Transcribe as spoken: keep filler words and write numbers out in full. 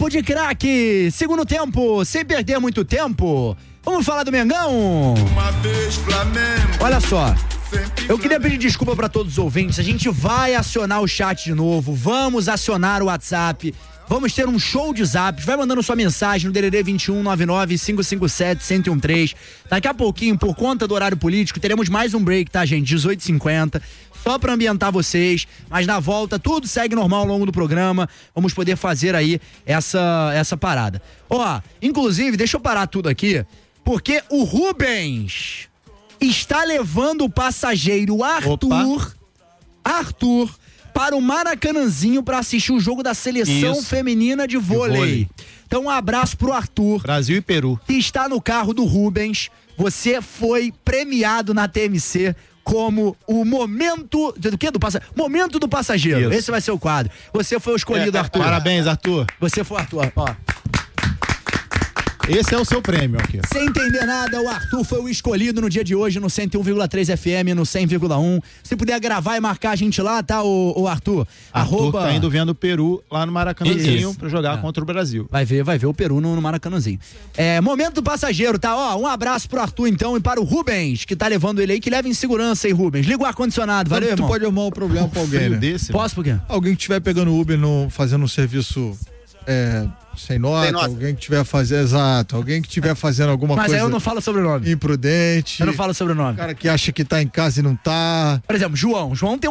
de craque, segundo tempo, sem perder muito tempo. Vamos falar do Mengão? Uma vez Flamengo. Olha só, eu queria pedir desculpa para todos os ouvintes. A gente vai acionar o chat de novo, vamos acionar o WhatsApp, vamos ter um show de zaps. Vai mandando sua mensagem no D D D vinte e um, nove nove, cinco cinco sete, um zero um três. Daqui a pouquinho, por conta do horário político, teremos mais um break, tá, gente? dezoito e cinquenta. Só pra ambientar vocês, mas na volta tudo segue normal ao longo do programa. Vamos poder fazer aí essa, essa parada. Ó, inclusive, deixa eu parar tudo aqui, porque o Rubens está levando o passageiro Arthur, Opa. Arthur, para o Maracanãzinho para assistir o jogo da seleção Isso. feminina de vôlei. de vôlei. Então, um abraço pro Arthur. Brasil e Peru. Que está no carro do Rubens. Você foi premiado na T M C como o momento do quê? Do passa... Momento do passageiro. Isso. Esse vai ser o quadro. Você foi o escolhido, é, Arthur. Parabéns, Arthur. Você foi o Arthur, ó. Esse é o seu prêmio aqui. Sem entender nada, o Arthur foi o escolhido no dia de hoje no cento e um vírgula três F M, no cem vírgula um. Se puder gravar e marcar a gente lá, tá, o, o Arthur? Arthur Arroba... tá indo vendo o Peru lá no Maracanãzinho pra jogar é. contra o Brasil. Vai ver, vai ver o Peru no, no Maracanãzinho. É, momento do passageiro, tá? Ó, um abraço pro Arthur, então, e para o Rubens, que tá levando ele aí, que leva em segurança aí, Rubens. Liga o ar-condicionado, valeu, tu irmão? Tu pode arrumar um problema pra alguém, né? Desse, Posso, por quê? Alguém que estiver pegando Uber no, fazendo um serviço... É, sem nota, sem nota, alguém que tiver fazendo, exato, alguém que tiver fazendo alguma Mas coisa. Mas aí eu não falo sobre o nome. Imprudente. Eu não falo sobre o nome. Cara que acha que tá em casa e não tá. Por exemplo, João. João tem um